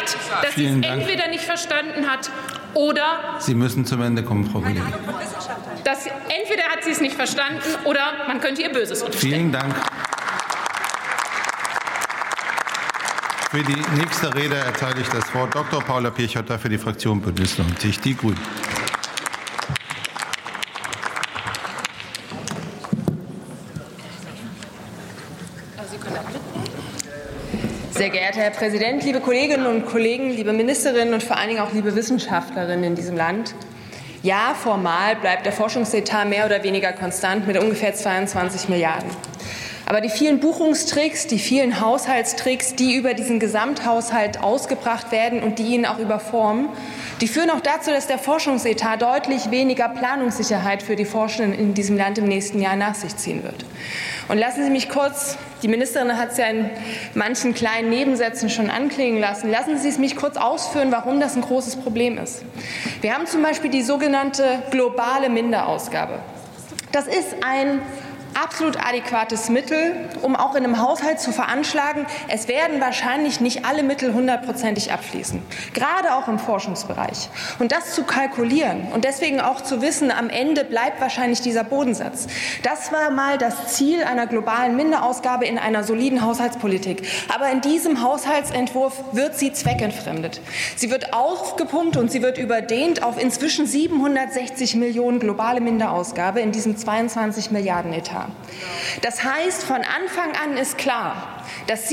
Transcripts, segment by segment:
zeigt, dass sie es entweder nicht verstanden hat oder... Sie müssen zum Ende kommen, Frau Kollegin. Entweder hat sie es nicht verstanden oder man könnte ihr Böses unterstellen. Vielen Dank. Für die nächste Rede erteile ich das Wort Dr. Paula Pirchotter für die Fraktion Bündnis 90 Die Grünen. Sehr geehrter Herr Präsident, liebe Kolleginnen und Kollegen, liebe Ministerinnen und vor allen Dingen auch liebe Wissenschaftlerinnen in diesem Land. Ja, formal bleibt der Forschungsetat mehr oder weniger konstant mit ungefähr 22 Milliarden. Aber die vielen Buchungstricks, die vielen Haushaltstricks, die über diesen Gesamthaushalt ausgebracht werden und die ihn auch überformen, die führen auch dazu, dass der Forschungsetat deutlich weniger Planungssicherheit für die Forschenden in diesem Land im nächsten Jahr nach sich ziehen wird. Und lassen Sie mich kurz, die Ministerin hat es ja in manchen kleinen Nebensätzen schon anklingen lassen, lassen Sie es mich kurz ausführen, warum das ein großes Problem ist. Wir haben zum Beispiel die sogenannte globale Minderausgabe. Das ist ein absolut adäquates Mittel, um auch in einem Haushalt zu veranschlagen, es werden wahrscheinlich nicht alle Mittel 100%ig abfließen, gerade auch im Forschungsbereich. Und das zu kalkulieren und deswegen auch zu wissen, am Ende bleibt wahrscheinlich dieser Bodensatz. Das war mal das Ziel einer globalen Minderausgabe in einer soliden Haushaltspolitik. Aber in diesem Haushaltsentwurf wird sie zweckentfremdet. Sie wird aufgepumpt und sie wird überdehnt auf inzwischen 760 Millionen globale Minderausgabe in diesem 22 Milliarden Etat. Das heißt, von Anfang an ist klar, dass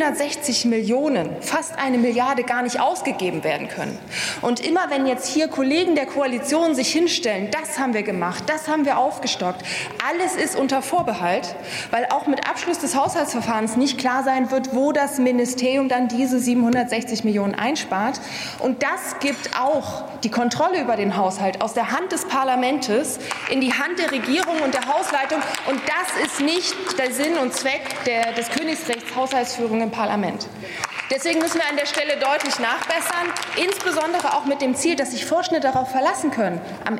760 Millionen, fast 1 Milliarde, gar nicht ausgegeben werden können. Und immer wenn jetzt hier Kollegen der Koalition sich hinstellen, das haben wir gemacht, das haben wir aufgestockt, alles ist unter Vorbehalt, weil auch mit Abschluss des Haushaltsverfahrens nicht klar sein wird, wo das Ministerium dann diese 760 Millionen einspart. Und das gibt auch die Kontrolle über den Haushalt aus der Hand des Parlaments in die Hand der Regierung und der Hausleitung. Und das ist nicht der Sinn und Zweck des Königsrechts Haushaltsführung im Parlament. Deswegen müssen wir an der Stelle deutlich nachbessern, insbesondere auch mit dem Ziel, dass sich Forschende darauf verlassen können, am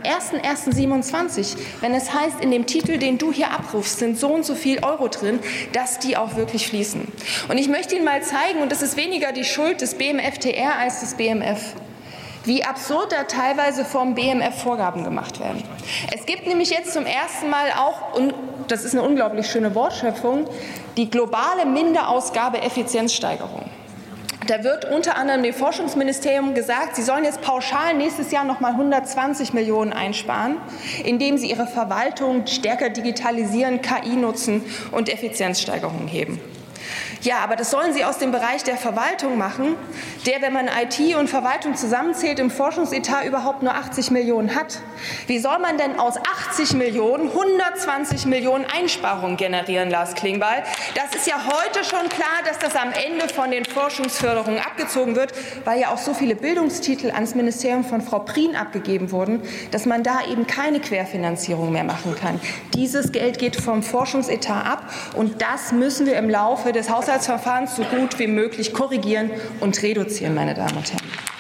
01.01.27, wenn es heißt, in dem Titel, den du hier abrufst, sind so und so viel Euro drin, dass die auch wirklich fließen. Und ich möchte Ihnen mal zeigen, und das ist weniger die Schuld des BMFTR als des BMF, wie absurd da teilweise vom BMF Vorgaben gemacht werden. Es gibt nämlich jetzt zum ersten Mal auch, und das ist eine unglaublich schöne Wortschöpfung, die globale Minderausgabe Effizienzsteigerung. Da wird unter anderem dem Forschungsministerium gesagt, sie sollen jetzt pauschal nächstes Jahr noch mal 120 Millionen einsparen, indem sie ihre Verwaltung stärker digitalisieren, KI nutzen und Effizienzsteigerungen heben. Ja, aber das sollen Sie aus dem Bereich der Verwaltung machen, der, wenn man IT und Verwaltung zusammenzählt, im Forschungsetat überhaupt nur 80 Millionen hat. Wie soll man denn aus 80 Millionen 120 Millionen Einsparungen generieren, Lars Klingbeil? Das ist ja heute schon klar, dass das am Ende von den Forschungsförderungen abgezogen wird, weil ja auch so viele Bildungstitel ans Ministerium von Frau Prien abgegeben wurden, dass man da eben keine Querfinanzierung mehr machen kann. Dieses Geld geht vom Forschungsetat ab, und das müssen wir im Laufe des Haushaltsverfahrens so gut wie möglich korrigieren und reduzieren, meine Damen und Herren.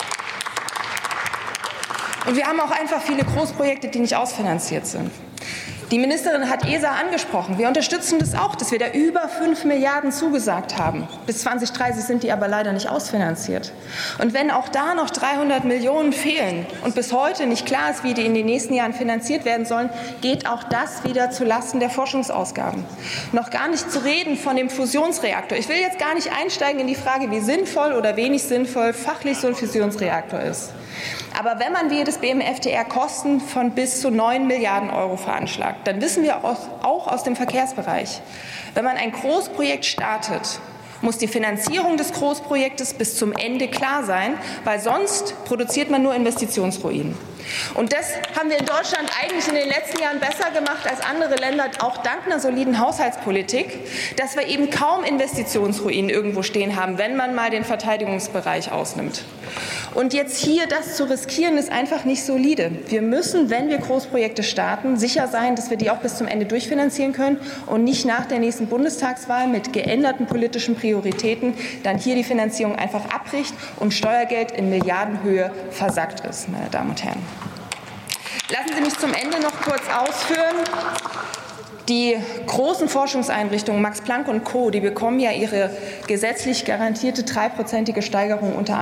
Und wir haben auch einfach viele Großprojekte, die nicht ausfinanziert sind. Die Ministerin hat ESA angesprochen. Wir unterstützen das auch, dass wir da über 5 Milliarden zugesagt haben. Bis 2030 sind die aber leider nicht ausfinanziert. Und wenn auch da noch 300 Millionen fehlen und bis heute nicht klar ist, wie die in den nächsten Jahren finanziert werden sollen, geht auch das wieder zulasten der Forschungsausgaben. Noch gar nicht zu reden von dem Fusionsreaktor. Ich will jetzt gar nicht einsteigen in die Frage, wie sinnvoll oder wenig sinnvoll fachlich so ein Fusionsreaktor ist. Aber wenn man wie das BMFTR Kosten von bis zu 9 Milliarden Euro veranschlagt, dann wissen wir auch aus dem Verkehrsbereich, wenn man ein Großprojekt startet, muss die Finanzierung des Großprojektes bis zum Ende klar sein, weil sonst produziert man nur Investitionsruinen. Und das haben wir in Deutschland eigentlich in den letzten Jahren besser gemacht als andere Länder, auch dank einer soliden Haushaltspolitik, dass wir eben kaum Investitionsruinen irgendwo stehen haben, wenn man mal den Verteidigungsbereich ausnimmt. Und jetzt hier das zu riskieren, ist einfach nicht solide. Wir müssen, wenn wir Großprojekte starten, sicher sein, dass wir die auch bis zum Ende durchfinanzieren können und nicht nach der nächsten Bundestagswahl mit geänderten politischen Prioritäten dann hier die Finanzierung einfach abbricht und Steuergeld in Milliardenhöhe versackt ist, meine Damen und Herren. Lassen Sie mich zum Ende noch kurz ausführen. Die großen Forschungseinrichtungen Max Planck und Co., die bekommen ja ihre gesetzlich garantierte 3-prozentige Steigerung unter